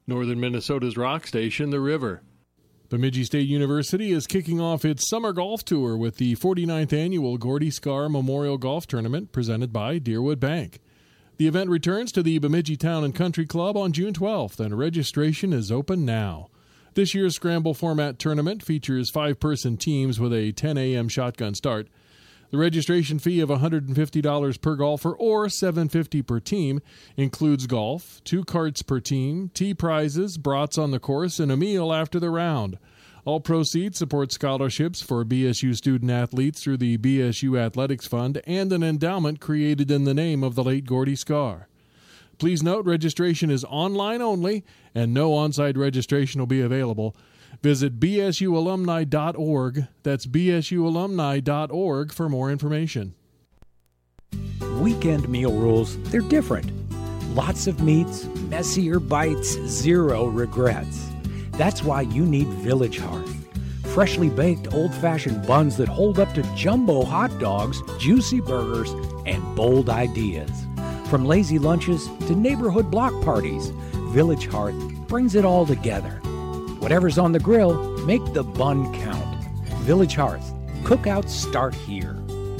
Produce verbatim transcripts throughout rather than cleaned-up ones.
Northern Minnesota's rock station, The River. Bemidji State University is kicking off its summer golf tour with the forty-ninth annual Gordy Scar Memorial Golf Tournament presented by Deerwood Bank. The event returns to the Bemidji Town and Country Club on June twelfth, and registration is open now. This year's scramble format tournament features five-person teams with a ten a.m. shotgun start. The registration fee of one hundred fifty dollars per golfer or seven hundred fifty dollars per team includes golf, two carts per team, tee prizes, brats on the course, and a meal after the round. All proceeds support scholarships for B S U student athletes through the B S U Athletics Fund and an endowment created in the name of the late Gordy Scar. Please note registration is online only and no on-site registration will be available. Visit b s u alumni dot org. That's b s u alumni dot org for more information. Weekend meal rules, they're different. Lots of meats, messier bites, zero regrets. That's why you need Village Hearth. Freshly baked old-fashioned buns that hold up to jumbo hot dogs, juicy burgers, and bold ideas. From lazy lunches to neighborhood block parties, Village Hearth brings it all together. Whatever's on the grill, make the bun count. Village Hearth. Cookouts start here.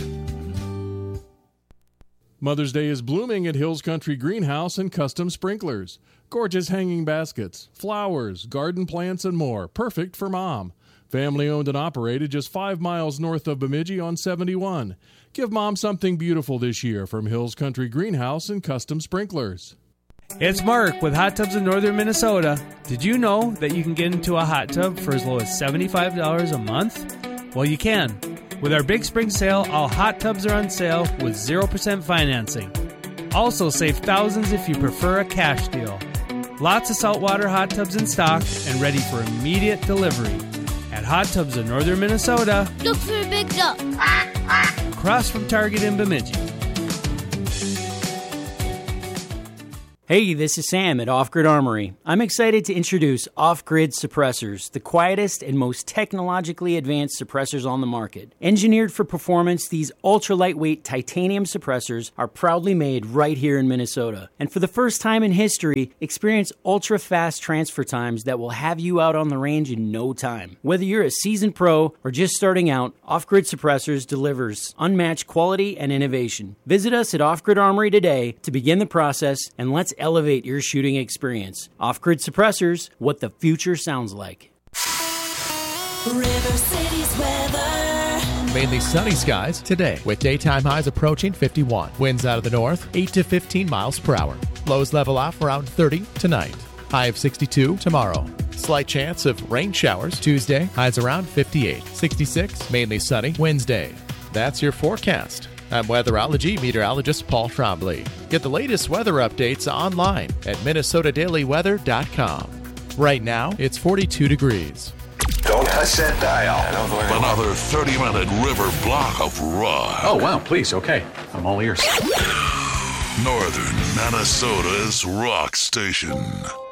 Mother's Day is blooming at Hills Country Greenhouse and Custom Sprinklers. Gorgeous hanging baskets, flowers, garden plants, and more. Perfect for mom. Family owned and operated just five miles north of Bemidji on seventy-one. Give mom something beautiful this year from Hills Country Greenhouse and Custom Sprinklers. It's Mark with Hot Tubs in Northern Minnesota. Did you know that you can get into a hot tub for as low as seventy-five dollars a month? Well, you can. With our big spring sale, all hot tubs are on sale with zero percent financing. Also save thousands if you prefer a cash deal. Lots of saltwater hot tubs in stock and ready for immediate delivery. At Hot Tubs in Northern Minnesota, look for a big duck. Across from Target in Bemidji. Hey, this is Sam at Off Grid Armory. I'm excited to introduce Off Grid Suppressors, the quietest and most technologically advanced suppressors on the market. Engineered for performance, these ultra-lightweight titanium suppressors are proudly made right here in Minnesota. And for the first time in history, experience ultra-fast transfer times that will have you out on the range in no time. Whether you're a seasoned pro or just starting out, Off Grid Suppressors delivers unmatched quality and innovation. Visit us at Off Grid Armory today to begin the process, and let's elevate your shooting experience. Off-Grid Suppressors, what the future sounds like. River City's weather. Mainly sunny skies today, with daytime highs approaching fifty-one. Winds out of the north, eight to fifteen miles per hour. Lows level off around thirty tonight. High of sixty-two tomorrow. Slight chance of rain showers Tuesday. Highs around fifty-eight. sixty-six, mainly sunny Wednesday. That's your forecast. I'm weatherology meteorologist Paul Trombley. Get the latest weather updates online at minnesota daily weather dot com. Right now, it's forty-two degrees. Don't touch that dial. Another thirty-minute river block of rock. Oh, wow, please, okay. I'm all ears. Northern Minnesota's rock station.